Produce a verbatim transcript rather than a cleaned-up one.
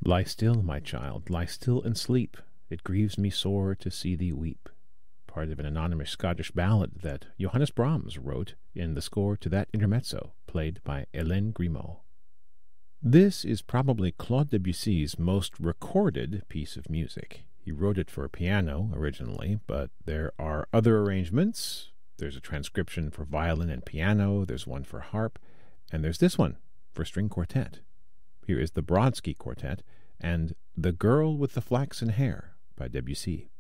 Lie still, my child, lie still and sleep. It grieves me sore to see thee weep. Part of an anonymous Scottish ballad that Johannes Brahms wrote in the score to that intermezzo, played by Hélène Grimaud. This is probably Claude Debussy's most recorded piece of music. He wrote it for piano originally, but there are other arrangements. There's a transcription for violin and piano, there's one for harp, and there's this one for string quartet. Here is the Brodsky Quartet and The Girl with the Flaxen Hair by Debussy.